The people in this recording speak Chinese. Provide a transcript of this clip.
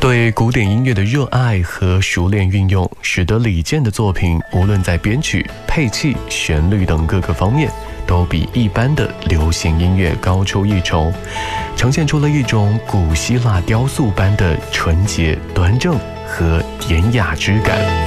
对古典音乐的热爱和熟练运用，使得李健的作品无论在编曲、配器、旋律等各个方面，都比一般的流行音乐高出一筹，呈现出了一种古希腊雕塑般的纯洁、端正和典雅之感。